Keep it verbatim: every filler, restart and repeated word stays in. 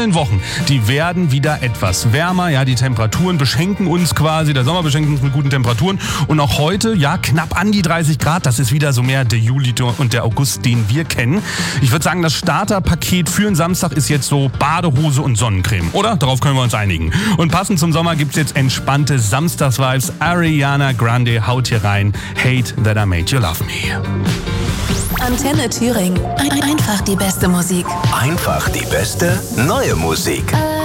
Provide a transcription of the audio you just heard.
kommenden Wochen, die werden wieder etwas wärmer. Ja, die Temperaturen beschenken uns quasi. Der Sommer beschenkt uns mit guten Temperaturen. Und auch heute, ja, knapp an die dreißig Grad. Das ist wieder so mehr der Juli und der August, den wir kennen. Ich würde sagen, das Starterpaket für den Samstag ist jetzt so Badehose und Sonnencreme, oder? Darauf können wir uns einigen. Und passend zum Sommer gibt es jetzt entspannte Samstagsvibes. Ariana Grande haut hier rein. Hate That I Made You Love Me. Antenne Thüringen. Ein- Einfach die beste Musik. Einfach die beste neue Musik.